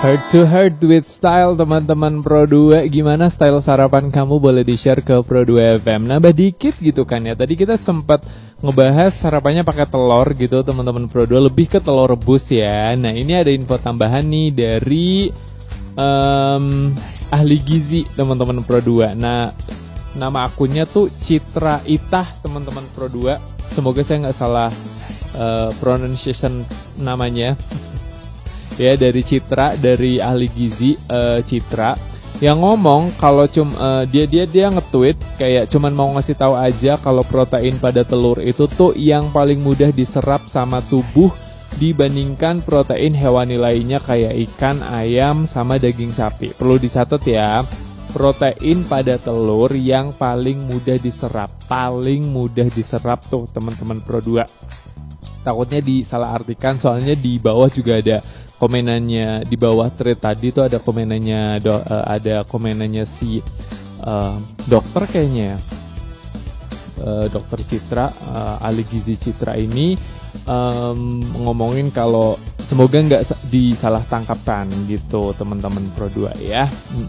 Heart to Heart with Style, teman-teman Pro 2. Gimana style sarapan kamu? Boleh di-share ke Pro 2 FM. Nambah dikit gitu kan ya. Tadi kita sempat ngebahas sarapannya pakai telur gitu, teman-teman Pro 2. Lebih ke telur rebus ya. Nah, ini ada info tambahan nih dari ahli gizi, teman-teman Pro 2. Nah, nama akunnya tuh Citra Itah, teman-teman Pro 2. Semoga saya nggak salah pronunciation namanya. Ya, dari Citra, dari ahli gizi Citra yang ngomong kalau dia nge-tweet kayak cuman mau ngasih tahu aja kalau protein pada telur itu tuh yang paling mudah diserap sama tubuh dibandingkan protein hewani lainnya kayak ikan, ayam, sama daging sapi. Perlu dicatat ya, protein pada telur yang paling mudah diserap tuh teman-teman Pro 2. Takutnya disalahartikan, soalnya di bawah juga ada komenannya, di bawah thread tadi tuh ada komenannya si dokter kayaknya ya. Dokter Citra, ahli gizi Citra ini ngomongin kalau semoga nggak disalah tangkapkan gitu teman-teman Pro 2 ya.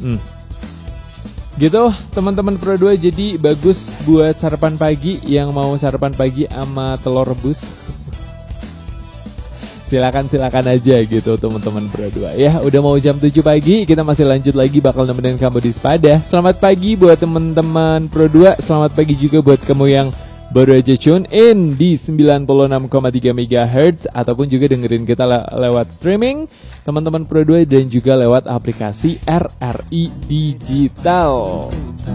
Gitu teman-teman Pro 2, jadi bagus buat sarapan pagi yang mau sarapan pagi sama telur rebus. Silakan aja gitu teman-teman Pro 2 ya. Udah mau jam 7 pagi, kita masih lanjut lagi bakal nemenin kamu di Sepada. Selamat pagi buat teman-teman Pro 2. Selamat pagi juga buat kamu yang baru aja tune in di 96,3 MHz ataupun juga dengerin kita lewat streaming teman-teman Pro 2 dan juga lewat aplikasi RRI Digital.